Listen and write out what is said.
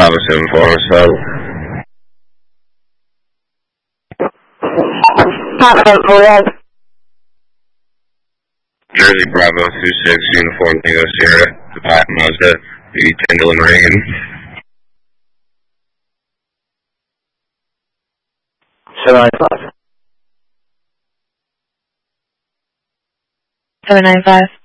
Bravo 74, so. Jersey Bravo 26, Uniform Tango Sierra, Dubai Mazda, the Tyndall and Reagan. 795. 795.